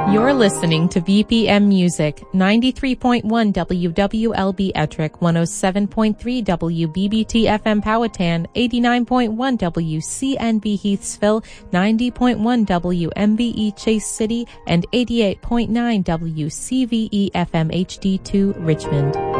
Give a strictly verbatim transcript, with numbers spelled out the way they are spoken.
You're listening to B P M Music, ninety-three point one W W L B Ettrick, one oh seven point three W B B T F M Powhatan, eighty-nine point one W C N B Heathsville, ninety point one W M B E Chase City, and eighty-eight point nine W C V E F M H D two Richmond.